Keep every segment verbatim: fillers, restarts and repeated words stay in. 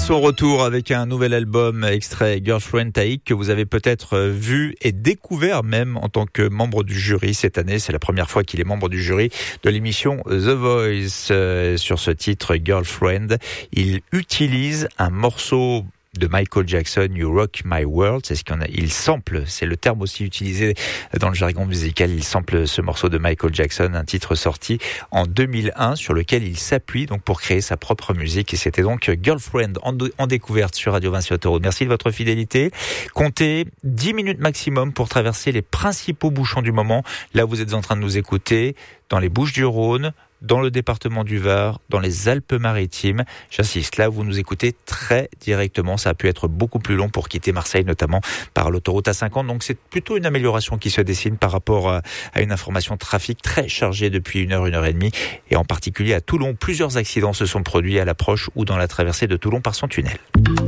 son retour avec un nouvel album extrait Girlfriend Take que vous avez peut-être vu et découvert même en tant que membre du jury cette année. C'est la première fois qu'il est membre du jury de l'émission The Voice. Euh, sur ce titre Girlfriend, il utilise un morceau de Michael Jackson, You Rock My World, c'est ce qu'on a, il sample, c'est le terme aussi utilisé dans le jargon musical, il sample ce morceau de Michael Jackson, un titre sorti en deux mille un sur lequel il s'appuie donc pour créer sa propre musique, et c'était donc Girlfriend en, de, en découverte sur Radio Vinci Autoroute. Merci de votre fidélité. Comptez dix minutes maximum pour traverser les principaux bouchons du moment. Là, vous êtes en train de nous écouter dans les Bouches-du-Rhône, dans le département du Var, dans les Alpes-Maritimes. J'insiste, là, vous nous écoutez très directement. Ça a pu être beaucoup plus long pour quitter Marseille, notamment par l'autoroute A cinquante. Donc, c'est plutôt une amélioration qui se dessine par rapport à, à une information trafic très chargée depuis une heure, une heure et demie. Et en particulier à Toulon, plusieurs accidents se sont produits à l'approche ou dans la traversée de Toulon par son tunnel.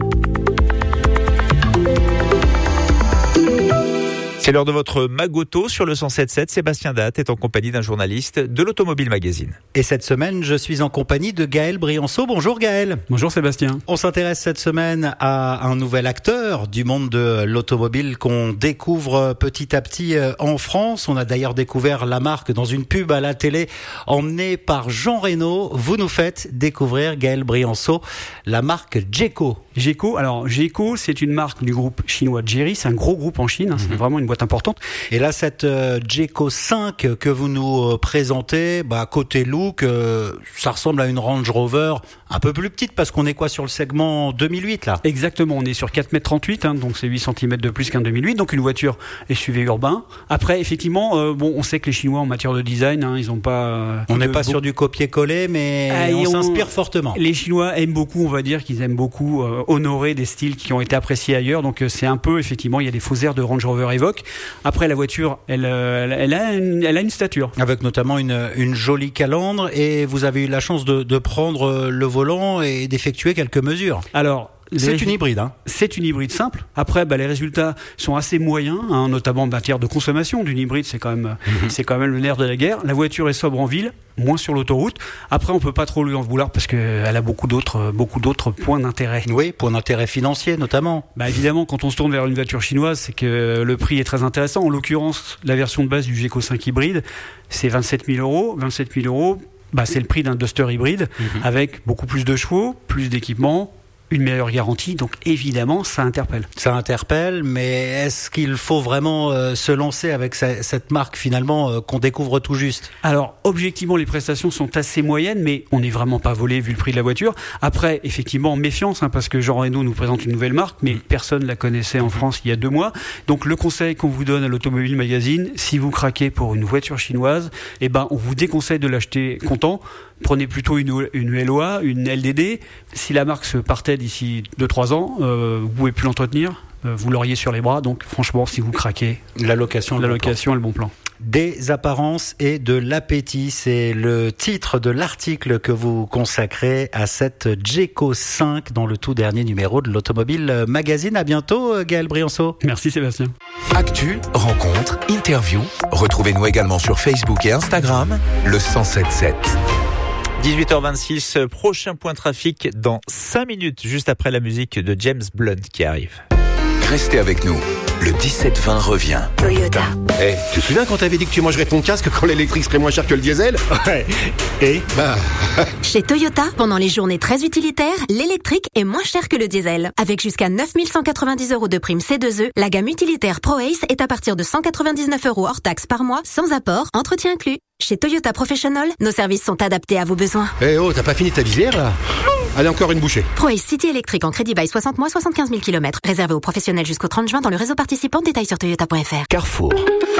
C'est l'heure de votre Magoto sur le cent sept virgule sept. Sébastien Datte est en compagnie d'un journaliste de l'Automobile Magazine. Et cette semaine, je suis en compagnie de Gaël Brianceau. Bonjour Gaël. Bonjour Sébastien. On s'intéresse cette semaine à un nouvel acteur du monde de l'automobile qu'on découvre petit à petit en France. On a d'ailleurs découvert la marque dans une pub à la télé emmenée par Jean Reno. Vous nous faites découvrir, Gaël Brianceau, la marque Jeco. Jeco, alors Jeco, c'est une marque du groupe chinois Chery. C'est un gros groupe en Chine, mmh. C'est vraiment une boîte importante. Et là, cette euh, Jeco cinq que vous nous euh, présentez, bah, côté look, euh, ça ressemble à une Range Rover un peu plus petite, parce qu'on est quoi sur le segment deux mille huit là? Exactement, on est sur quatre mètres trente-huit, hein, donc c'est huit centimètres de plus qu'un deux mille huit, donc une voiture S U V urbain. Après, effectivement, euh, bon, on sait que les Chinois en matière de design, hein, ils ont pas... Euh, on n'est pas beau... sur du copier-coller, mais ah, on, on s'inspire fortement. Les Chinois aiment beaucoup, on va dire qu'ils aiment beaucoup euh, honorer des styles qui ont été appréciés ailleurs, donc euh, c'est un peu, effectivement, il y a des faux airs de Range Rover Evoque. Après, la voiture, elle, elle, elle, a, une, elle a une stature. Avec notamment une, une jolie calandre, et vous avez eu la chance de, de prendre le volant et d'effectuer quelques mesures. Alors, c'est les... une hybride, hein. C'est une hybride simple. Après, bah, les résultats sont assez moyens, hein, notamment en matière de consommation d'une hybride. C'est quand même, mmh. c'est quand même le nerf de la guerre. La voiture est sobre en ville, moins sur l'autoroute. Après, on peut pas trop lui en vouloir parce qu'elle a beaucoup d'autres, beaucoup d'autres points d'intérêt. Oui, points d'intérêt financiers notamment. Bah évidemment, quand on se tourne vers une voiture chinoise, c'est que le prix est très intéressant. En l'occurrence, la version de base du Jeco cinq hybride, c'est vingt-sept mille euros. vingt-sept mille euros, bah c'est le prix d'un Duster hybride mmh. avec beaucoup plus de chevaux, plus d'équipements, une meilleure garantie, donc évidemment ça interpelle. Ça interpelle, mais est-ce qu'il faut vraiment euh, se lancer avec ce, cette marque finalement euh, qu'on découvre tout juste? Alors objectivement les prestations sont assez moyennes, mais on n'est vraiment pas volé vu le prix de la voiture. Après effectivement méfiance, hein, parce que Jean Reno nous présente une nouvelle marque, mais mmh. personne ne la connaissait en France il y a deux mois. Donc le conseil qu'on vous donne à l'Automobile Magazine, si vous craquez pour une voiture chinoise, eh ben on vous déconseille de l'acheter comptant. Prenez plutôt une, une L O A, une L D D. Si la marque se partait d'ici deux trois ans, euh, vous pouvez plus l'entretenir, euh, vous l'auriez sur les bras. Donc franchement, si vous craquez, la location, la location est le bon plan. Des apparences et de l'appétit, c'est le titre de l'article que vous consacrez à cette Jeco cinq dans le tout dernier numéro de l'Automobile Magazine. À bientôt, Gaël Brianceau. Merci Sébastien. Actu, rencontre, interview. Retrouvez-nous également sur Facebook et Instagram, le cent sept virgule sept. dix-huit heures vingt-six, prochain point trafic dans cinq minutes, juste après la musique de James Blunt qui arrive. Restez avec nous, le dix-sept vingt revient. Toyota. Eh, hey, tu te souviens quand t'avais dit que tu mangerais ton casque quand l'électrique serait moins cher que le diesel? Ouais. Et bah... Chez Toyota, pendant les journées très utilitaires, l'électrique est moins cher que le diesel. Avec jusqu'à neuf mille cent quatre-vingt-dix euros de prime C deux E, la gamme utilitaire ProAce est à partir de cent quatre-vingt-dix-neuf euros hors taxe par mois, sans apport, entretien inclus. Chez Toyota Professional, nos services sont adaptés à vos besoins. Eh hey, oh, t'as pas fini ta visière là? Allez, encore une bouchée. ProAce City électrique en crédit bail soixante mois, soixante-quinze mille kilomètres. Réservé aux professionnels jusqu'au trente juin dans le réseau participant. Détails sur toyota point f r. Carrefour.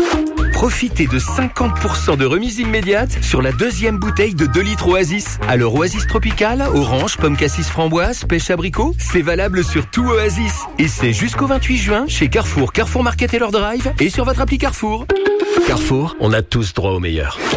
Profitez de cinquante pour cent de remise immédiate sur la deuxième bouteille de deux litres Oasis. Alors Oasis Tropical, orange, pomme cassis framboise, pêche abricot, c'est valable sur tout Oasis. Et c'est jusqu'au vingt-huit juin chez Carrefour, Carrefour Market et leur Drive et sur votre appli Carrefour. Carrefour, on a tous droit au meilleur.